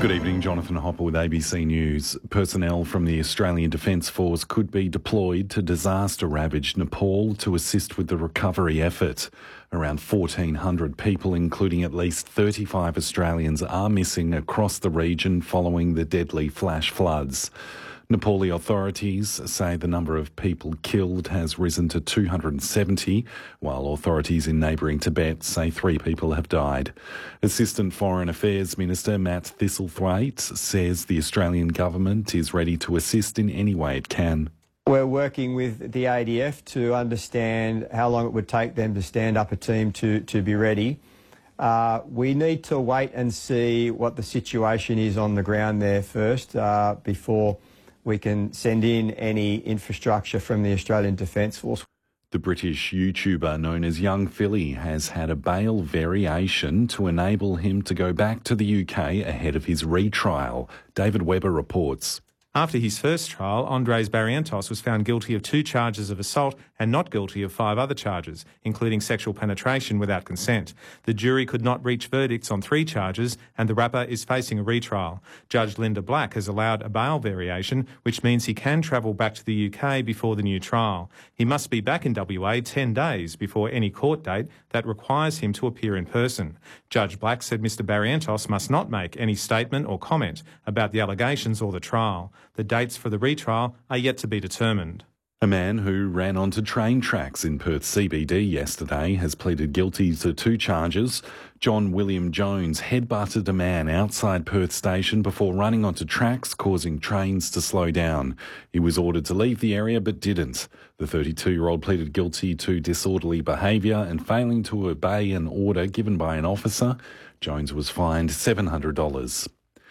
Good evening, Jonathan Hopper with ABC News. Personnel from the Australian Defence Force could be deployed to disaster-ravaged Nepal to assist with the recovery effort. Around 1,400 people, including at least 35 Australians, are missing across the region following the deadly flash floods. Nepali authorities say the number of people killed has risen to 270, while authorities in neighbouring Tibet say 3 people have died. Assistant Foreign Affairs Minister Matt Thistlethwaite says the Australian government is ready to assist in any way it can. We're working with the ADF to understand how long it would take them to stand up a team to be ready. We need to wait and see what the situation is on the ground there first before we can send in any infrastructure from the Australian Defence Force. The British YouTuber known as Young Philly has had a bail variation to enable him to go back to the UK ahead of his retrial. David Webber reports. After his first trial, Andres Barrientos was found guilty of 2 charges of assault and not guilty of 5 other charges, including sexual penetration without consent. The jury could not reach verdicts on 3 charges, and the rapper is facing a retrial. Judge Linda Black has allowed a bail variation, which means he can travel back to the UK before the new trial. He must be back in WA 10 days before any court date that requires him to appear in person. Judge Black said Mr Barrientos must not make any statement or comment about the allegations or the trial. The dates for the retrial are yet to be determined. A man who ran onto train tracks in Perth CBD yesterday has pleaded guilty to 2 charges. John William Jones headbutted a man outside Perth Station before running onto tracks, causing trains to slow down. He was ordered to leave the area but didn't. The 32-year-old pleaded guilty to disorderly behaviour and failing to obey an order given by an officer. Jones was fined $700.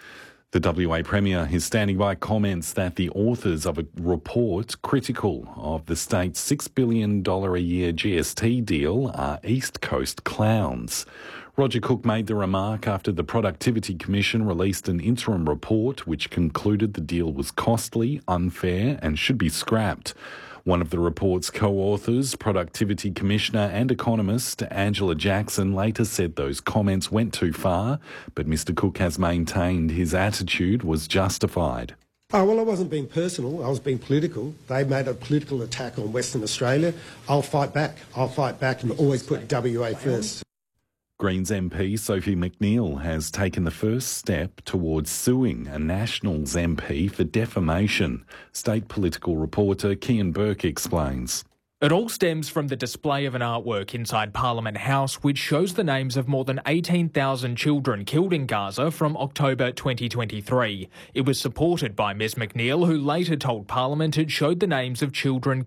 The WA Premier is standing by comments that the authors of a report critical of the state's $6 billion a year GST deal are East Coast clowns. Roger Cook made the remark after the Productivity Commission released an interim report which concluded the deal was costly, unfair and should be scrapped. One of the report's co-authors, Productivity Commissioner and economist Angela Jackson, later said those comments went too far, but Mr Cook has maintained his attitude was justified. Oh, well, I wasn't being personal, I was being political. They made a political attack on Western Australia. I'll fight back and always put WA first. Greens MP Sophie McNeil has taken the first step towards suing a Nationals MP for defamation. State political reporter Kian Burke explains. It all stems from the display of an artwork inside Parliament House which shows the names of more than 18,000 children killed in Gaza from October 2023. It was supported by Ms McNeil, who later told Parliament it showed the names of children